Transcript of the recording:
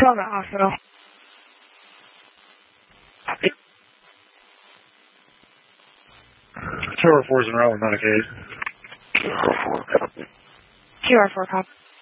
Charlotte Hospital. 2R4's in route with Medicaid. 2R4 cop.